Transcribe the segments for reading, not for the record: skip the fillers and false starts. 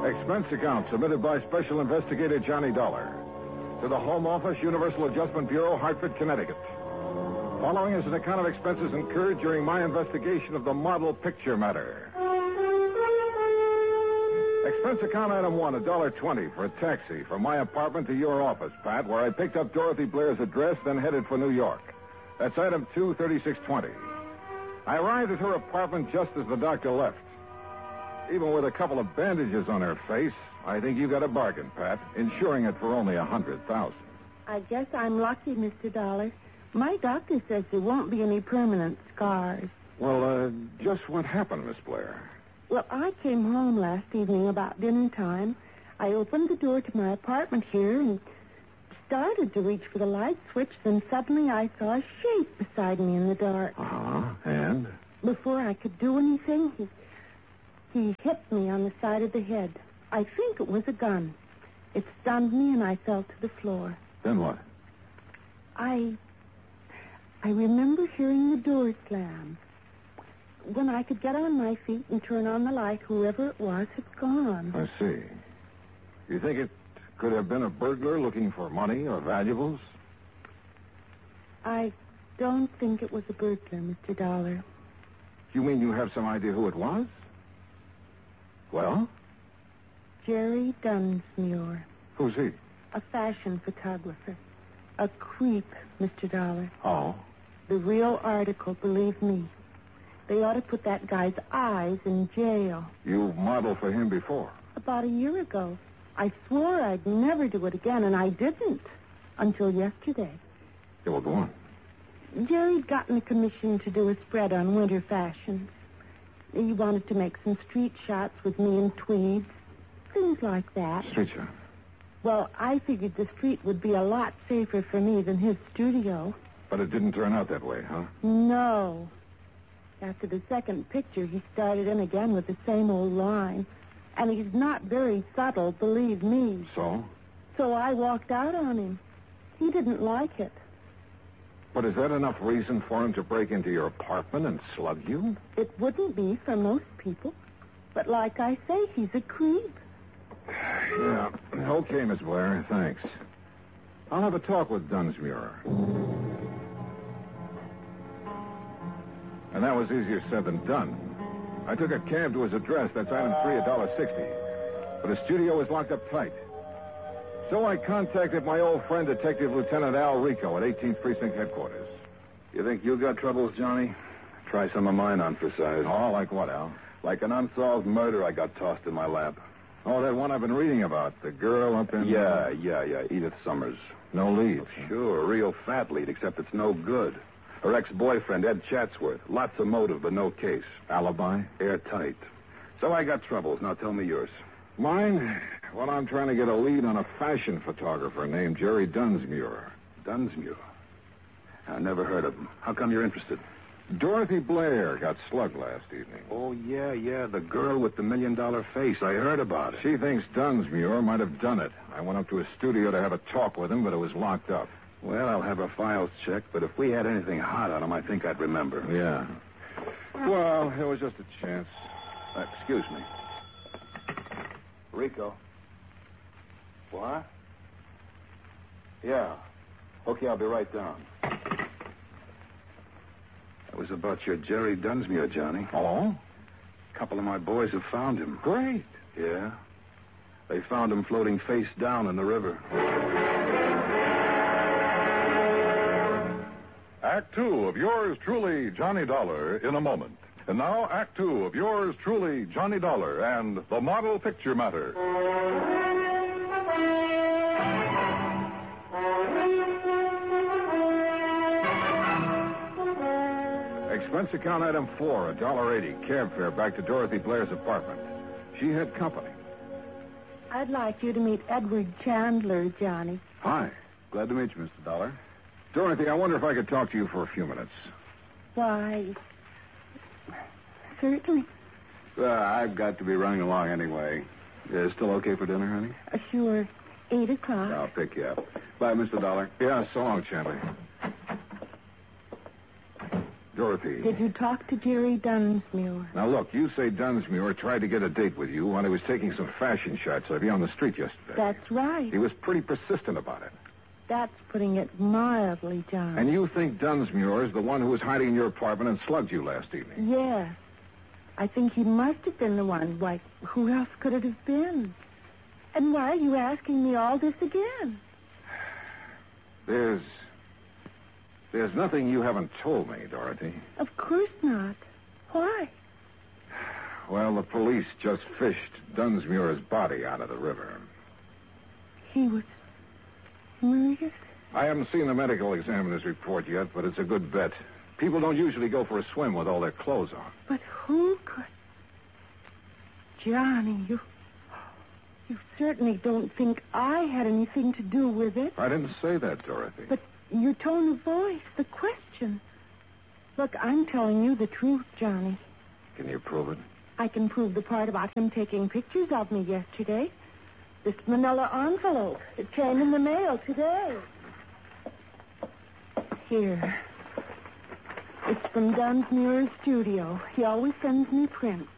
Expense account submitted by Special Investigator Johnny Dollar to the Home Office, Universal Adjustment Bureau, Hartford, Connecticut. Following is an account of expenses incurred during my investigation of the model picture matter. Expense account item 1, $1.20 for a taxi from my apartment to your office, Pat, where I picked up Dorothy Blair's address, then headed for New York. That's item 2, $36.20. I arrived at her apartment just as the doctor left. Even with a couple of bandages on her face, I think you got a bargain, Pat, insuring it for only $100,000. I guess I'm lucky, Mr. Dollar. My doctor says there won't be any permanent scars. Well, just what happened, Miss Blair? Well, I came home last evening about dinner time. I opened the door to my apartment here and started to reach for the light switch. Then suddenly I saw a shape beside me in the dark. And? Before I could do anything, he hit me on the side of the head. I think it was a gun. It stunned me and I fell to the floor. Then what? I remember hearing the door slam. When I could get on my feet and turn on the light, whoever it was had gone. I see. You think it could have been a burglar looking for money or valuables? I don't think it was a burglar, Mr. Dollar. You mean you have some idea who it was? Well? Jerry Dunsmuir. Who's he? A fashion photographer. A creep, Mr. Dollar. Oh? The real article, believe me. They ought to put that guy's eyes in jail. You modeled for him before? About a year ago. I swore I'd never do it again, and I didn't. Until yesterday. Yeah, well, go on. Jerry'd gotten a commission to do a spread on winter fashions. He wanted to make some street shots with me in tweeds. Things like that. Street shot? Well, I figured the street would be a lot safer for me than his studio. But it didn't turn out that way, huh? No. After the second picture, he started in again with the same old line. And he's not very subtle, believe me. So? So I walked out on him. He didn't like it. But is that enough reason for him to break into your apartment and slug you? It wouldn't be for most people. But like I say, he's a creep. Yeah. Okay, Miss Blair. Thanks. I'll have a talk with Dunsmuir. And that was easier said than done. I took a cab to his address. That's item 3, $1.60. But his studio was locked up tight. So I contacted my old friend, Detective Lieutenant Al Rico at 18th Precinct Headquarters. You think you got troubles, Johnny? Try some of mine on for size. Oh, like what, Al? Like an unsolved murder I got tossed in my lap. Oh, that one I've been reading about. The girl up in... Yeah. Edith Summers. No leads. Sure, a real fat lead, except it's no good. Her ex-boyfriend, Ed Chatsworth. Lots of motive, but no case. Alibi? Airtight. So I got troubles. Now tell me yours. Mine? Well, I'm trying to get a lead on a fashion photographer named Jerry Dunsmuir. Dunsmuir? I never heard of him. How come you're interested? Dorothy Blair got slugged last evening. Oh, yeah, the girl with the $1 million face. I heard about it. She thinks Dunsmuir might have done it. I went up to his studio to have a talk with him, but it was locked up. Well, I'll have her files checked, but if we had anything hot on him, I think I'd remember. Yeah. Well, it was just a chance. Excuse me. Rico. What? Yeah. Okay, I'll be right down. That was about your Jerry Dunsmuir, Johnny. Oh? A couple of my boys have found him. Great. Yeah. They found him floating face down in the river. Act 2 of yours truly, Johnny Dollar, in a moment. And now, Act 2 of yours truly, Johnny Dollar, and the model picture matter. Expense account item 4, $1.80, cab fare back to Dorothy Blair's apartment. She had company. I'd like you to meet Edward Chandler, Johnny. Hi. Glad to meet you, Mr. Dollar. Dorothy, I wonder if I could talk to you for a few minutes. Why, certainly. I've got to be running along anyway. Still okay for dinner, honey? Sure. 8 o'clock. I'll pick you up. Bye, Mr. Dollar. Yeah, so long, Chandler. Dorothy. Did you talk to Jerry Dunsmuir? Now, look, you say Dunsmuir tried to get a date with you while he was taking some fashion shots of you on the street yesterday. That's right. He was pretty persistent about it. That's putting it mildly, John. And you think Dunsmuir is the one who was hiding in your apartment and slugged you last evening? Yes. I think he must have been the one. Why, who else could it have been? And why are you asking me all this again? There's nothing you haven't told me, Dorothy. Of course not. Why? Well, the police just fished Dunsmuir's body out of the river. He was murdered? I haven't seen the medical examiner's report yet, but it's a good bet. People don't usually go for a swim with all their clothes on. But who could... Johnny, you certainly don't think I had anything to do with it. I didn't say that, Dorothy. But your tone of voice, the question. Look, I'm telling you the truth, Johnny. Can you prove it? I can prove the part about him taking pictures of me yesterday. This manila envelope. It came in the mail today. Here. It's from Dunsmuir's studio. He always sends me prints.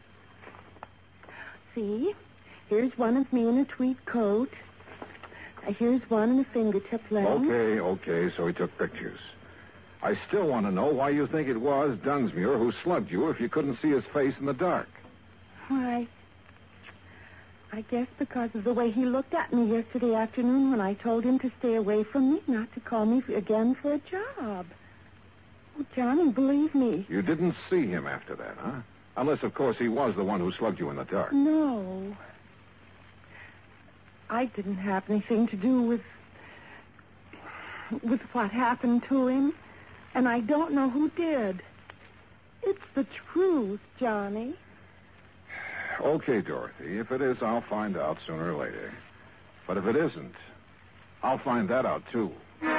See? Here's one of me in a tweed coat. Here's one in a fingertip length. Okay, so he took pictures. I still want to know why you think it was Dunsmuir who slugged you if you couldn't see his face in the dark. Why, I guess because of the way he looked at me yesterday afternoon when I told him to stay away from me, not to call me again for a job. Oh, Johnny, believe me. You didn't see him after that, huh? Unless, of course, he was the one who slugged you in the dark. No. I didn't have anything to do with what happened to him, and I don't know who did. It's the truth, Johnny. Okay, Dorothy. If it is, I'll find out sooner or later. But if it isn't, I'll find that out, too.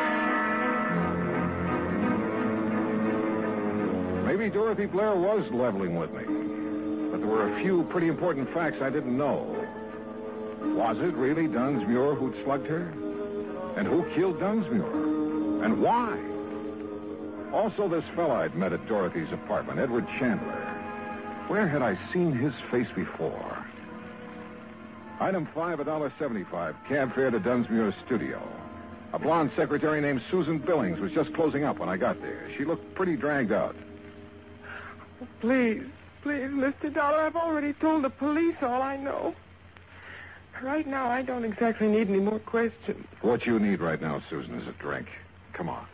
Maybe Dorothy Blair was leveling with me. But there were a few pretty important facts I didn't know. Was it really Dunsmuir who'd slugged her? And who killed Dunsmuir? And why? Also, this fella I'd met at Dorothy's apartment, Edward Chandler. Where had I seen his face before? Item 5, $1.75, cab fare to Dunsmuir's studio. A blonde secretary named Susan Billings was just closing up when I got there. She looked pretty dragged out. Please, Mr. Dollar, I've already told the police all I know. Right now, I don't exactly need any more questions. What you need right now, Susan, is a drink. Come on.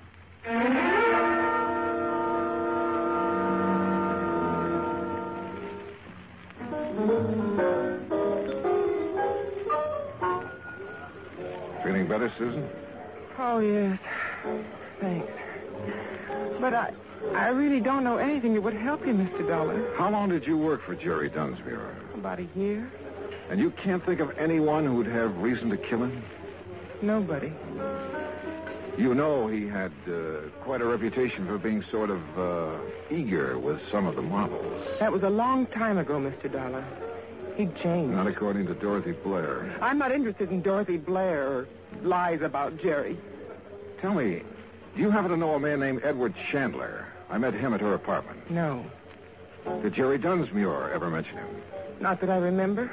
Feeling better, Susan? Oh, yes. Thanks. But I really don't know anything that would help you, Mr. Dollar. How long did you work for Jerry Dunsmuir? About a year. And you can't think of anyone who'd have reason to kill him? Nobody. You know he had quite a reputation for being sort of eager with some of the models. That was a long time ago, Mr. Dollar. He changed. Not according to Dorothy Blair. I'm not interested in Dorothy Blair or lies about Jerry. Tell me, do you happen to know a man named Edward Chandler? I met him at her apartment. No. Did Jerry Dunsmuir ever mention him? Not that I remember.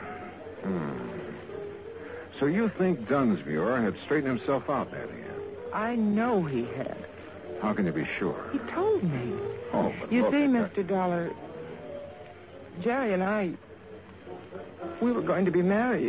So you think Dunsmuir had straightened himself out, have you? I know he had. How can you be sure? He told me. Oh, but You look see, at that. Mr. Dollar, Jerry and I, we were going to be married.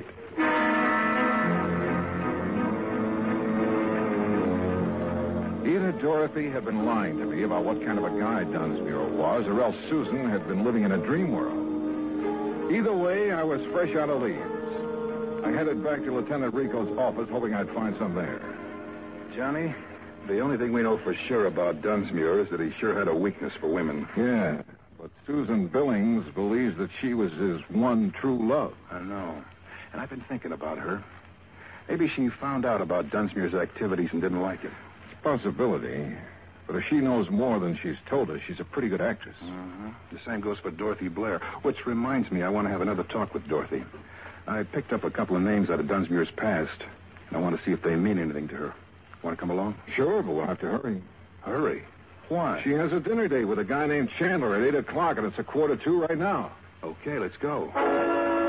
Either Dorothy had been lying to me about what kind of a guy Dunsmuir was, or else Susan had been living in a dream world. Either way, I was fresh out of leaves. I headed back to Lieutenant Rico's office, hoping I'd find some there. Johnny, the only thing we know for sure about Dunsmuir is that he sure had a weakness for women. Yeah, but Susan Billings believes that she was his one true love. I know. And I've been thinking about her. Maybe she found out about Dunsmuir's activities and didn't like it. It's a possibility. But if she knows more than she's told us, she's a pretty good actress. The same goes for Dorothy Blair, which reminds me I want to have another talk with Dorothy. I picked up a couple of names out of Dunsmuir's past, and I want to see if they mean anything to her. Want to come along? Sure, but we'll have to hurry. Hurry. Why? She has a dinner date with a guy named Chandler at 8 o'clock, and it's 1:45 right now. Okay, let's go.